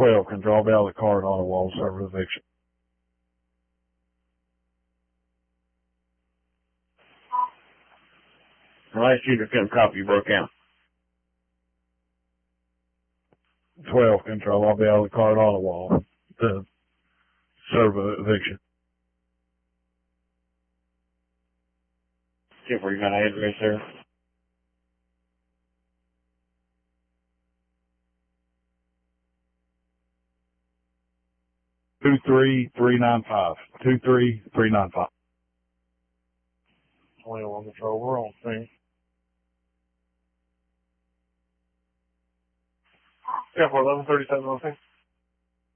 12 control. I'll be out of the car and on the wall, server eviction. Last shooter couldn't copy, you broke out. 12 control. I'll be out of the car and on the wall. The server eviction. See where you got an address there. Two three 395. 21 control, we're on scene. Yeah, for 1137 on scene.